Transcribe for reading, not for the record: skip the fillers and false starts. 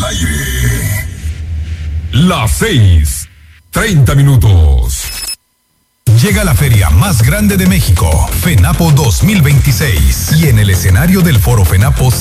aire. Las 6:30. Llega la feria más grande de México, FENAPO 2026. Y en el escenario del Foro FENAPO